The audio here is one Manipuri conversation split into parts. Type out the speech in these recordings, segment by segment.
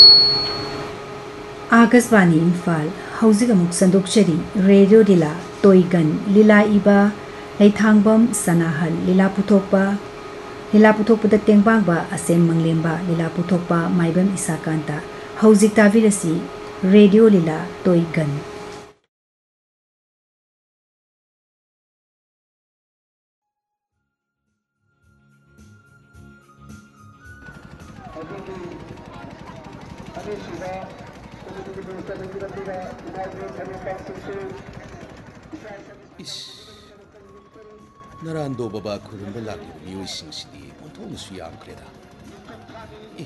आकाशवाणी इम्फाल हौजिक अमुक संदोक्चरी रेडियो लीला तोयगन लीला इबा लैथांगबम सनाहल लीला पुथोकपद तेंबांगबा असेम मंगलेम्बा लीला पुथोकपा माइबम इसाकांता हौजिक ताविरसी रेडियो लीला तोयगन इस नरांदो बाबा खुरुंब लागिब मियोइसिंगसिदि ओंथोंगसु यामख्रेदा ए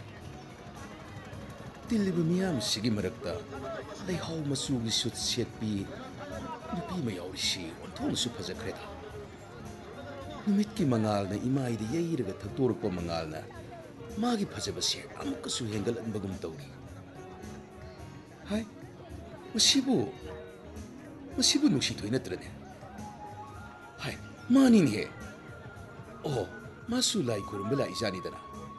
तिल्लिब मियाम सिगी मरक्ता लैहाव मचुगी सुत सेटपी नुपी मयावरिसि ओंथोंगसु फजख्रेदा नुमितकी मंगालना इमाइदि यैरगा थक्तोरकपा मंगालना मागी फजबसे अमुकसु हेंगलअनबगुम तौरी हाय मसिबु नुसिथोय नत्रने हाय मानिने ओ मासु लाई खुरुंब लाई जानिदना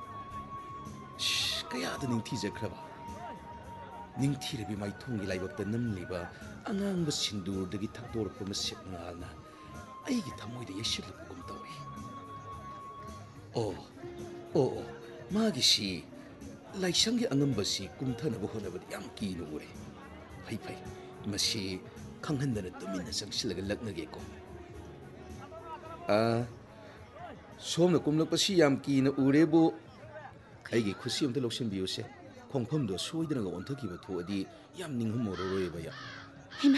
कयादा निंथीजख्रबा निंथीरबि माइथोंगी लाइबक्ता नमलिबा अंगांग सिंदूरदगी थक्तोरकपा मसेक मंगालना अइगी थमोइदा यसिलपगुम तौरी ओ ओ ओ मागिसी लाइसंगी अंगंबसी कुमथनब होनबद याम कीनु उरे फै फै मसी खंगहनदना तुमिना संगसिलगा लग्नगेको सोमना कुमलकपसी याम कीना उरेबो अइगी खुशी अमता लौसनबियोसे खोंफमदो सोइदनगा ओंथकिबा थोअदि याम निंगहमोरोरोयबा या हेमा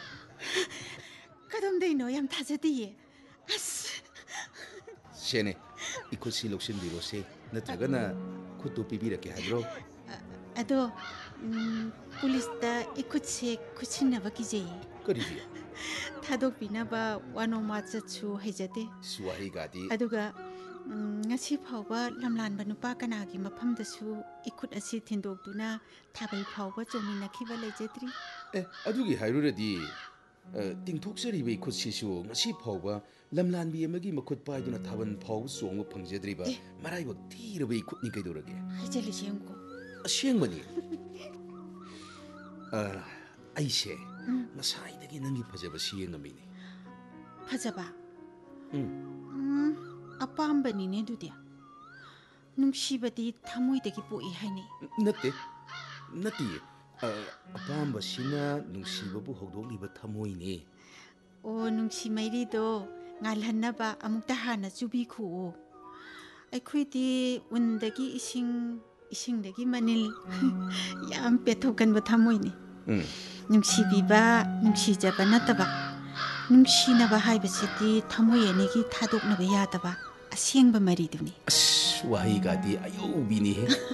कदमदैनो याम थाजदिये अस सेने इखुसी लौसनबिरोसे नत्रगना खुतु पिबिरके हाइब्रो अदो पुलिसता इखुतसे खुचिनबा किजे करिबि थादोकपिनबा वानोमा चछु हैजते सुवाही गादी अदुगा ngasi phawba lamlanba nupa kanagi mafamdasu ikut asi thindokduna thabai phawba chomina khiba lejetri adugi hairuradi tingthoksariba ikhutsisu ngasi phawba lamlanbi amagi makhut paiduna thaban phaw chongba phangjadriba maraiba thiraba ikhutni kaidorage hajali sengko asengmani aise masaidagi nangi phajaba siyengamini phajaba apambani ne dudia nungsibadi thamoidagi poi haini nati apamba sina nungsibabu hogdogliba thamoine o nungsimairi do ngalhannaba amukta hana chubi khu aikhuidi undagi isingdagi manil yam pethokan ba thamoine nungsibiba nungsijaba nataba nungsinaba haibasiti thamoyenegi thadoknaba yadaba asengba mariduni wahi gadi ayobini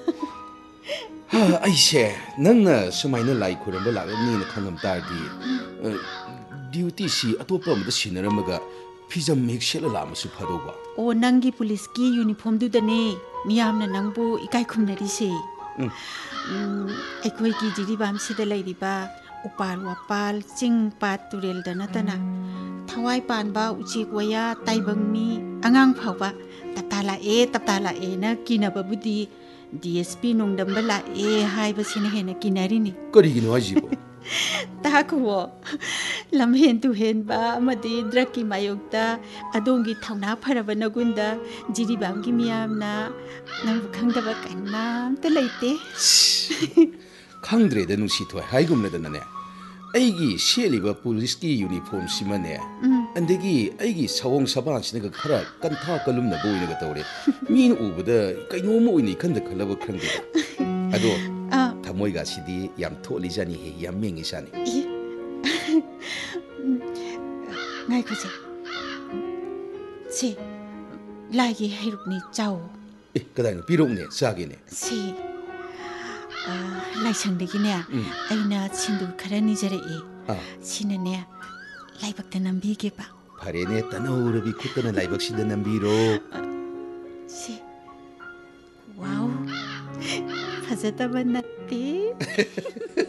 aise nangna sumaina lai khuramba lagni na khangam tardi duty si atopa amda sinaramaga fijam mek sela lamasu phadoba o nangi police ki uniform du dane miyamna nangbu ikai khumnari se aikoi ki jiribam sida lairiba upal wapal ching pat turel dana tana thawai panba uchik waya taibangmi angang phawba taptala e na kinaba budi DSP nongdamba la e haiba sine hena kinari ni korigino ajibo takwo lamhen tu hen ba amadi draki mayokta adongi thawna pharaba nagunda jiribamgi miyamna nangbu khangdaba kanam ta leite khangdre da nusi thoi haigumna da nane aigi sheliba police ki uniform simane andegi aigi sawong saban sinaga khara kantha kalumna boina ga tawre min ubada kaino mo ini khanda khalaba khangde ado thamoi ga sidi yam tholi jani he yam mengi sani ngai khoje si lagi hirupni chao kadai pirokne sagene si laisangdegi ne aina sindur khara nijare sinane laibakta nambi ge ba farene tanaurabi khutana laibak sida nambiro si wow fazata banatti